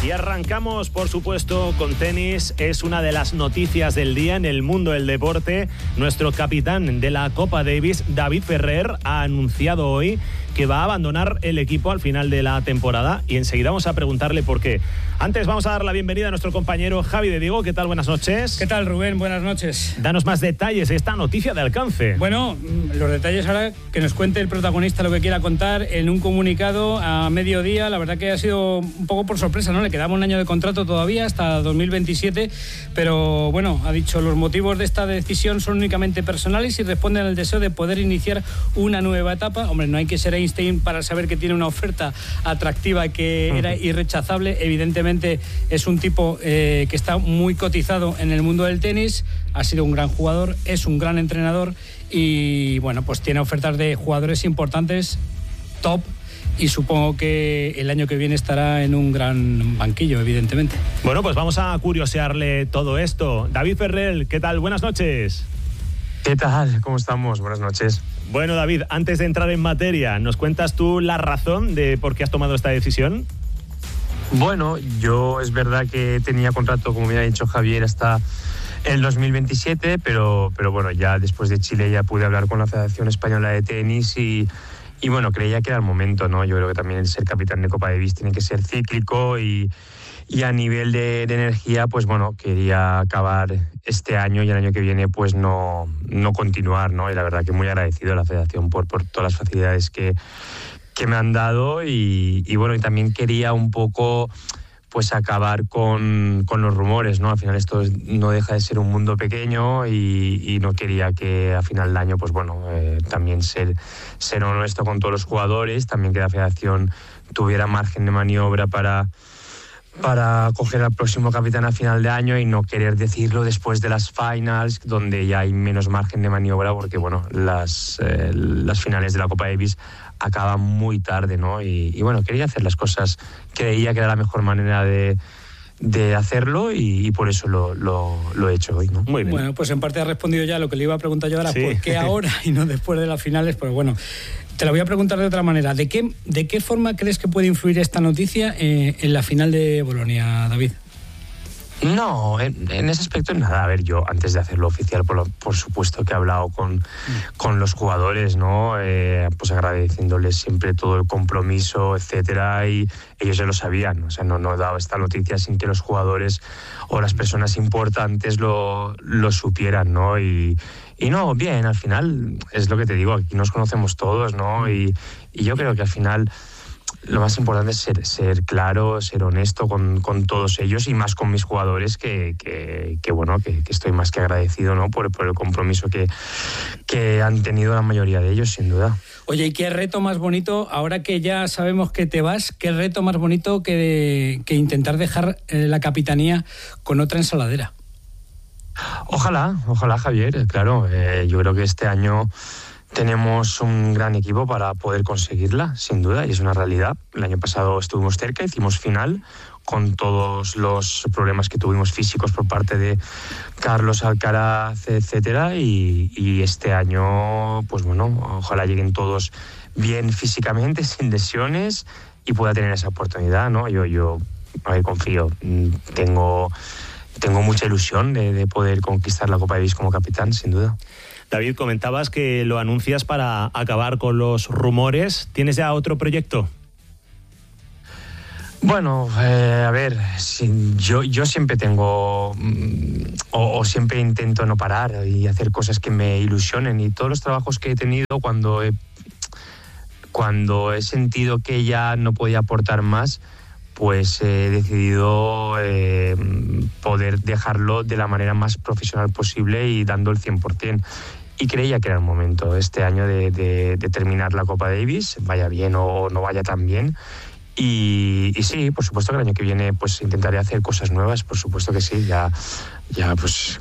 Y arrancamos, por supuesto, con tenis. Es una de las noticias del día en el mundo del deporte. Nuestro capitán de la Copa Davis, David Ferrer, ha anunciado hoy que va a abandonar el equipo al final de la temporada y enseguida vamos a preguntarle por qué. Antes vamos a dar la bienvenida a nuestro compañero Javi de Diego. ¿Qué tal? Buenas noches. ¿Qué tal, Rubén? Buenas noches. Danos más detalles de esta noticia de alcance. Bueno, los detalles ahora que nos cuente el protagonista lo que quiera contar en un comunicado a mediodía. La verdad que ha sido un poco por sorpresa, ¿no? Le quedaba un año de contrato todavía hasta 2027, pero bueno, ha dicho los motivos de esta decisión son únicamente personales y responden al deseo de poder iniciar una nueva etapa. Hombre, no hay que ser Einstein para saber que tiene una oferta atractiva que era irrechazable. Evidentemente es un tipo que está muy cotizado en el mundo del tenis, ha sido un gran jugador, es un gran entrenador y bueno, pues tiene ofertas de jugadores importantes, top, y supongo que el año que viene estará en un gran banquillo, evidentemente. Bueno, pues vamos a curiosearle todo esto. David Ferrer, ¿qué tal? Buenas noches. ¿Qué tal? ¿Cómo estamos? Buenas noches. Bueno, David, antes de entrar en materia, ¿nos cuentas tú la razón de por qué has tomado esta decisión? Bueno, yo es verdad que tenía contrato, como me ha dicho Javier, hasta el 2027, pero bueno, ya después de Chile ya pude hablar con la Federación Española de Tenis y bueno, creía que era el momento, ¿no? Yo creo que también el ser capitán de Copa Davis tiene que ser cíclico y a nivel de energía, pues bueno, quería acabar este año y el año que viene pues no continuar, ¿no? Y la verdad que muy agradecido a la Federación por todas las facilidades que me han dado y bueno, y también quería un poco pues acabar con los rumores, ¿no? Al final esto no deja de ser un mundo pequeño y no quería que a final de año, pues bueno, también ser honesto con todos los jugadores, también que la Federación tuviera margen de maniobra para coger al próximo capitán a final de año y no querer decirlo después de las finals, donde ya hay menos margen de maniobra, porque bueno, las finales de la Copa Davis acaban muy tarde, ¿no? Y bueno, quería hacer las cosas, creía que era la mejor manera de hacerlo y por eso lo he hecho hoy, ¿no? Muy bien. Bueno, pues en parte ha respondido ya lo que le iba a preguntar yo ahora, sí. ¿Por qué ahora y no después de las finales? Pero bueno, te la voy a preguntar de otra manera. ¿De qué forma crees que puede influir esta noticia en la final de Bolonia, David? No, en ese aspecto nada. A ver, yo antes de hacerlo oficial, por supuesto que he hablado con los jugadores, ¿no? Pues agradeciéndoles siempre todo el compromiso, etcétera, y ellos ya lo sabían. O sea, no he dado esta noticia sin que los jugadores o las personas importantes lo supieran, ¿no? Y no, bien, al final es lo que te digo, aquí nos conocemos todos, ¿no? Y yo creo que al final lo más importante es ser claro, ser honesto con todos ellos y más con mis jugadores que bueno, que estoy más que agradecido, ¿no? por el compromiso que han tenido la mayoría de ellos, sin duda. Oye, ¿y qué reto más bonito, ahora que ya sabemos que te vas, qué reto más bonito que intentar dejar la capitanía con otra ensaladera? Ojalá, Javier, claro. Yo creo que este año tenemos un gran equipo para poder conseguirla, sin duda, y es una realidad. El año pasado estuvimos cerca, hicimos final, con todos los problemas que tuvimos físicos por parte de Carlos Alcaraz, etcétera, y este año, pues bueno, ojalá lleguen todos bien físicamente, sin lesiones, y pueda tener esa oportunidad, ¿no? Yo a ver, confío, tengo mucha ilusión de poder conquistar la Copa Davis como capitán, sin duda. David, comentabas que lo anuncias para acabar con los rumores. ¿Tienes ya otro proyecto? Bueno, a ver, yo siempre tengo o siempre intento no parar y hacer cosas que me ilusionen, y todos los trabajos que he tenido cuando he sentido que ya no podía aportar más, pues he decidido poder dejarlo de la manera más profesional posible y dando el 100%. Y creía que era el momento este año de terminar la Copa Davis, vaya bien o no vaya tan bien. Y sí, por supuesto que el año que viene pues intentaré hacer cosas nuevas, por supuesto que sí, ya pues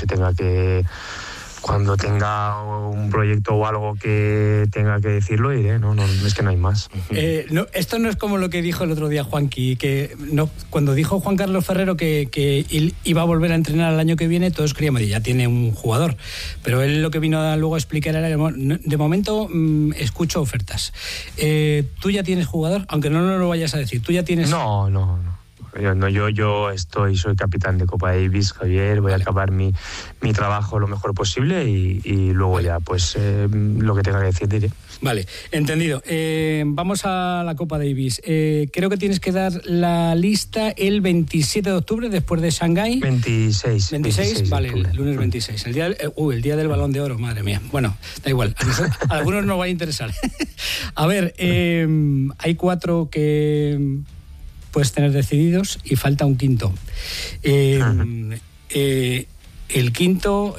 cuando tenga un proyecto o algo que tenga que decirlo, diré, no, es que no hay más. No, esto no es como lo que dijo el otro día Juanqui, que no, cuando dijo Juan Carlos Ferrero que iba a volver a entrenar el año que viene, todos creíamos que ya tiene un jugador, pero él lo que vino luego a explicar era, de momento escucho ofertas. ¿Tú ya tienes jugador? Aunque no lo vayas a decir, ¿tú ya tienes...? No, soy capitán de Copa Davis, Javier, voy a acabar mi trabajo lo mejor posible y luego ya, pues lo que tenga que decir diré. Vale, entendido. Vamos a la Copa Davis. Creo que tienes que dar la lista el 27 de octubre, después de Shanghái. 26, vale, el lunes 26. El día del Balón de Oro, madre mía. Bueno, da igual, a algunos nos va a interesar. A ver, hay 4 que puedes tener decididos y falta un quinto. El quinto,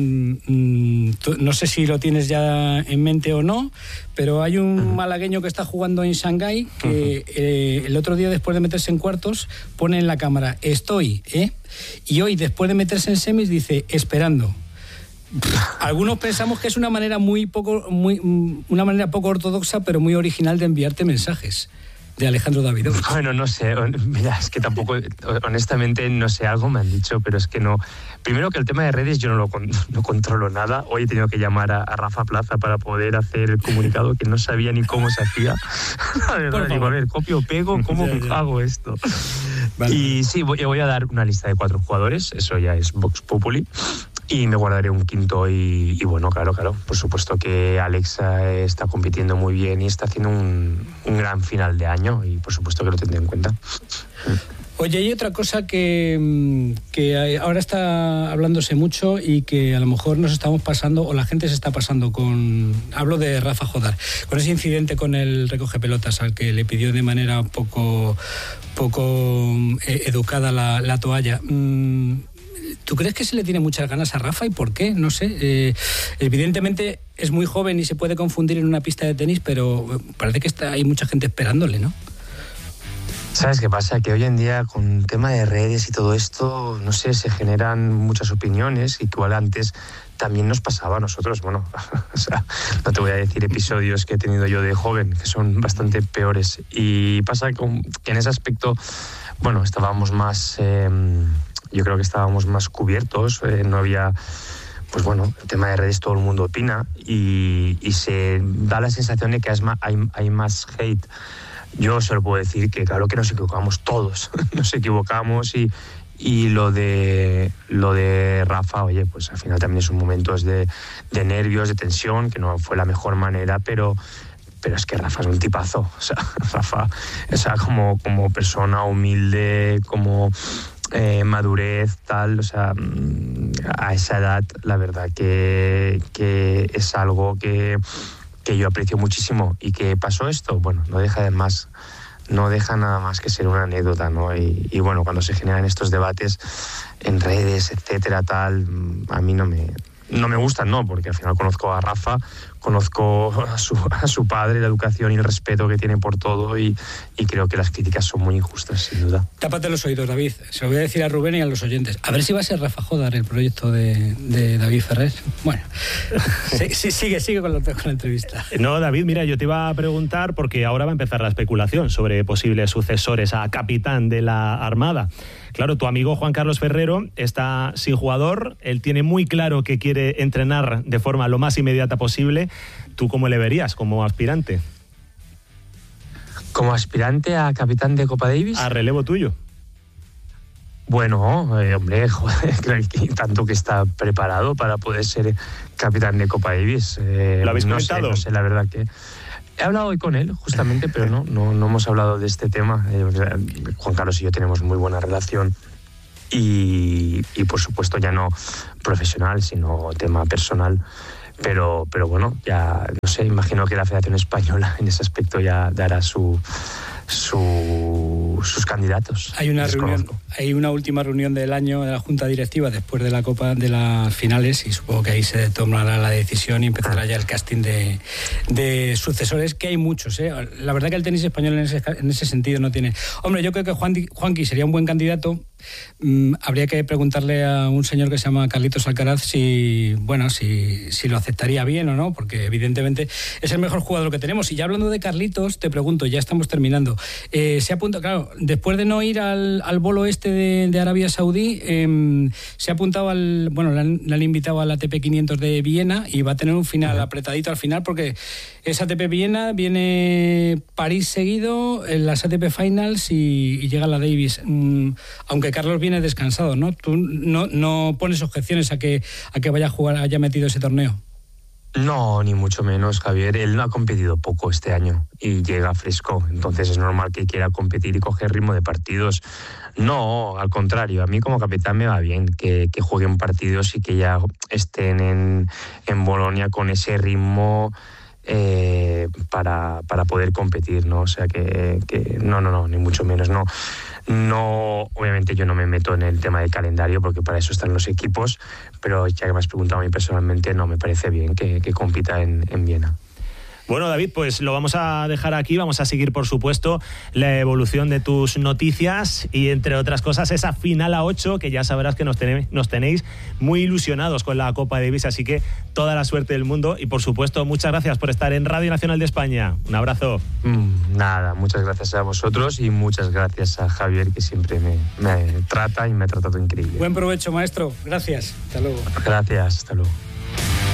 no sé si lo tienes ya en mente o no, pero hay un malagueño que está jugando en Shanghái que el otro día, después de meterse en cuartos, pone en la cámara, estoy, y hoy, después de meterse en semis, dice, esperando. Algunos pensamos que es una manera una manera poco ortodoxa, pero muy original de enviarte mensajes. De Alejandro Davidovich. Bueno, no sé, mira, es que tampoco, honestamente, no sé, algo me han dicho, pero es que no. Primero que el tema de redes yo no controlo nada. Hoy he tenido que llamar a Rafa Plaza para poder hacer el comunicado, que no sabía ni cómo se hacía. Digo, a ver, copio, pego, ¿cómo hago esto? Vale. Y sí, voy a dar una lista de 4 jugadores, eso ya es Vox Populi. Y me guardaré un quinto y bueno, claro, por supuesto que Alexa está compitiendo muy bien y está haciendo un gran final de año y por supuesto que lo tendré en cuenta. Oye, hay otra cosa que ahora está hablándose mucho y que a lo mejor nos estamos pasando o la gente se está pasando hablo de Rafa Jodar, con ese incidente con el recoge pelotas al que le pidió de manera poco educada la toalla. ¿Tú crees que se le tiene muchas ganas a Rafa y por qué? No sé. Evidentemente es muy joven y se puede confundir en una pista de tenis, pero parece que hay mucha gente esperándole, ¿no? ¿Sabes qué pasa? Que hoy en día con tema de redes y todo esto, no sé, se generan muchas opiniones y igual antes también nos pasaba a nosotros. Bueno, o sea, no te voy a decir episodios que he tenido yo de joven, que son bastante peores. Y pasa que en ese aspecto, bueno, estábamos más... yo creo que estábamos más cubiertos, no había, pues bueno, el tema de redes todo el mundo opina y se da la sensación de que hay más hate. Yo solo puedo decir que claro que nos equivocamos todos, nos equivocamos y lo de Rafa, oye, pues al final también son momentos de nervios, de tensión, que no fue la mejor manera, pero es que Rafa es un tipazo, o sea, Rafa, o sea, como persona humilde, como... madurez, tal, o sea, a esa edad la verdad que es algo que yo aprecio muchísimo. ¿Y que pasó esto? Bueno, no deja nada más que ser una anécdota, ¿no? Y bueno, cuando se generan estos debates en redes, etcétera, tal, a mí no me gustan, ¿no? Porque al final conozco a Rafa, conozco a su padre, la educación y el respeto que tiene por todo y creo que las críticas son muy injustas, sin duda. Tápate los oídos, David. Se lo voy a decir a Rubén y a los oyentes. A ver si va a ser Rafa Jodar el proyecto de David Ferrer. Bueno, sigue con la entrevista. No, David, mira, yo te iba a preguntar porque ahora va a empezar la especulación sobre posibles sucesores a capitán de la Armada. Claro, tu amigo Juan Carlos Ferrero está sin jugador, él tiene muy claro que quiere entrenar de forma lo más inmediata posible. ¿Tú cómo le verías como aspirante? ¿Como aspirante a capitán de Copa Davis? A relevo tuyo. Bueno, hombre, joder, tanto que está preparado para poder ser capitán de Copa Davis. ¿Lo habéis comentado? No sé, la verdad que... He hablado hoy con él, justamente, pero no hemos hablado de este tema. Juan Carlos y yo tenemos muy buena relación y por supuesto ya no profesional, sino tema personal. Pero bueno, ya no sé, imagino que la Federación Española en ese aspecto ya dará sus candidatos. Hay una última reunión del año de la Junta Directiva después de la Copa de las finales y supongo que ahí se tomará la decisión y empezará ya el casting de sucesores, que hay muchos, La verdad que el tenis español en ese sentido no tiene... Hombre, yo creo que Juanqui sería un buen candidato Habría que preguntarle a un señor que se llama Carlitos Alcaraz si lo aceptaría bien o no, porque evidentemente es el mejor jugador que tenemos. Y ya hablando de Carlitos, te pregunto, ya estamos terminando. Se apunta, claro, después de no ir al bolo este de Arabia Saudí, se ha apuntado le han invitado al ATP 500 de Viena y va a tener un final apretadito al final, porque es ATP Viena, viene París seguido, en las ATP Finals y llega la Davis. Aunque Carlos viene descansado, ¿no? Tú no pones objeciones a que vaya a jugar, haya metido ese torneo. No, ni mucho menos, Javier. Él no ha competido poco este año y llega fresco, entonces es normal que quiera competir y coger ritmo de partidos. No, al contrario, a mí como capitán me va bien que jueguen partidos y que ya estén en Bolonia con ese ritmo para poder competir, ¿no? O sea que no, ni mucho menos, no. No, obviamente yo no me meto en el tema del calendario porque para eso están los equipos, pero ya que me has preguntado a mí personalmente, no, me parece bien que compita en Viena. Bueno, David, pues lo vamos a dejar aquí, vamos a seguir, por supuesto, la evolución de tus noticias y, entre otras cosas, esa final a 8, que ya sabrás que nos tenéis muy ilusionados con la Copa Davis, así que toda la suerte del mundo y, por supuesto, muchas gracias por estar en Radio Nacional de España. Un abrazo. Nada, muchas gracias a vosotros y muchas gracias a Javier, que siempre me trata y me ha tratado increíble. Buen provecho, maestro. Gracias. Hasta luego. Gracias, hasta luego.